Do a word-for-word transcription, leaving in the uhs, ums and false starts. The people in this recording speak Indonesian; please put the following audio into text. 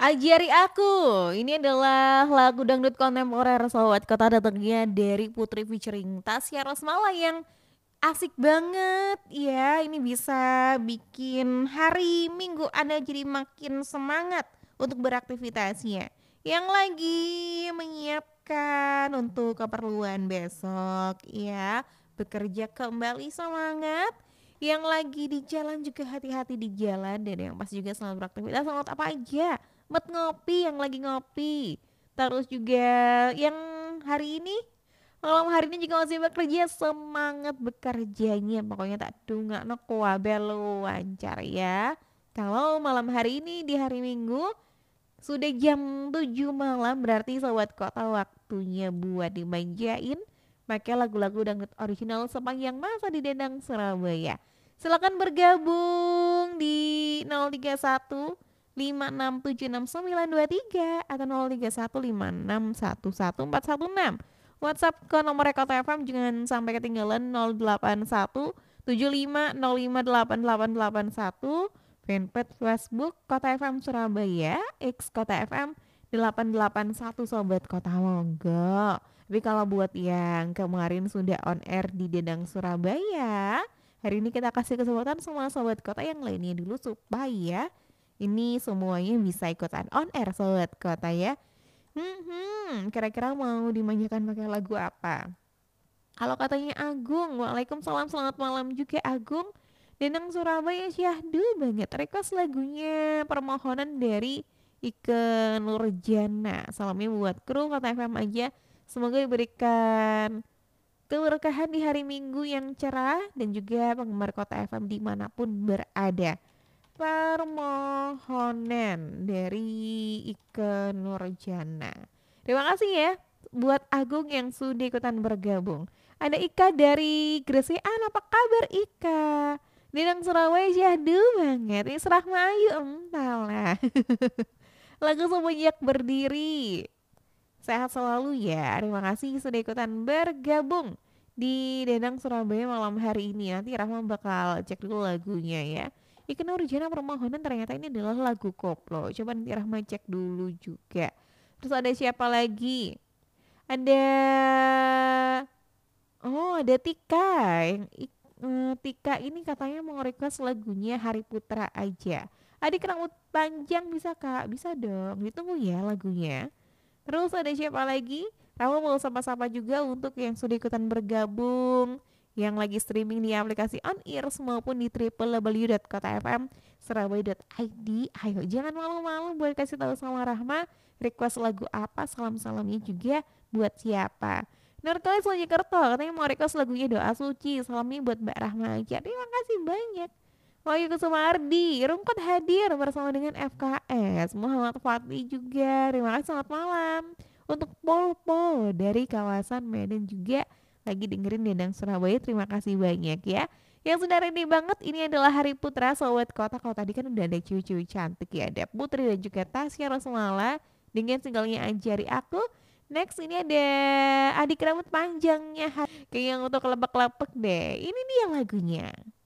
Ajari Aku. Ini adalah lagu dangdut kontemporer Sobat Kota, datangnya dari Putri featuring Tasya Rosmala yang asik banget ya. Ini bisa bikin hari Minggu Anda jadi makin semangat untuk beraktivitasnya. Yang lagi menyiapkan untuk keperluan besok ya, bekerja kembali semangat. Yang lagi di jalan juga hati-hati di jalan, dan yang pasti juga selalu beraktivitas selamat apa aja. Met ngopi, yang lagi ngopi. Terus juga yang hari ini, malam hari ini juga masih bekerja, semangat bekerjanya. Pokoknya tak dunga no kuabel lancar ya. Kalau malam hari ini di hari Minggu sudah jam tujuh malam, berarti Sobat Kota waktunya buat dimanjain pakai lagu-lagu dangdut original sepanjang masa di Denang Surabaya. Silakan bergabung di nol tiga satu lima enam tujuh enam sembilan dua tiga atau nol tiga satu lima enam satu satu empat satu enam. WhatsApp ke nomor Kota F M jangan sampai ketinggalan nol delapan satu tujuh lima nol lima delapan delapan delapan satu. Fanpage Facebook Kota F M Surabaya, X Kota F M delapan delapan satu. Sobat Kota, monggo. Tapi kalau buat yang kemarin sudah on air di Denang Surabaya, hari ini kita kasih kesempatan semua Sobat Kota yang lainnya dulu supaya ini semuanya bisa ikutan on air Sobat Kota ya. Hmm, hmm, kira-kira mau dimanjakan pakai lagu apa? Kalau katanya Agung, waalaikumsalam, selamat malam juga Agung. Denang Surabaya syahdu banget. Request lagunya permohonan dari Ike Nurjana. Salamnya buat kru Kota F M aja. Semoga diberikan keberkahan di hari Minggu yang cerah, dan juga penggemar Kota F M dimanapun berada. Permohonan dari Ike Nurjana. Terima kasih ya buat Agung yang sudah ikutan bergabung. Ada Ika dari Gresian, apa kabar Ika? Dinang Surabaya syahdu banget. Ini serah Mayu entahlah. Lagu semenjak berdiri. Sehat selalu ya. Terima kasih sudah ikutan bergabung di Denang Surabaya malam hari ini. Nanti Rahma bakal cek dulu lagunya ya. Ikan Nurjana permohonan, ternyata ini adalah lagu koplo. Coba nanti Rahma cek dulu juga. Terus ada siapa lagi? Ada, oh ada Tika yang ik- eh, Tika ini katanya mau request lagunya Hari Putra aja. Adik rambut panjang bisa kak? Bisa dong, ditunggu ya lagunya. Terus ada siapa lagi? Kamu mau sapa-sapa juga untuk yang sudah ikutan bergabung, yang lagi streaming di aplikasi On Ears maupun di w w w dot kota f m surabaya dot i d. Ayo jangan malu-malu buat kasih tahu sama Rahma request lagu apa, salam-salamnya juga buat siapa. Nurkalis Mojokerto katanya mau request lagunya Doa Suci, salamnya buat Mbak Rahma aja. Terima kasih banyak. Wahyu Kusumardi, Rungkut hadir bersama dengan F K S. Muhammad Fatli juga, terima kasih, selamat malam. Untuk Polpo dari kawasan Medan juga lagi dengerin Denang Surabaya, terima kasih banyak ya. Yang sudah ready banget, ini adalah Hari Putra Sobat Kota. Kalau tadi kan udah ada cewek-cewek cantik ya, ada Putri dan juga Tasya Rosmala dengan singlenya Ajari Aku. Next ini ada adik rambut panjangnya, kayak yang untuk kelebak-lepek deh. Ini dia lagunya.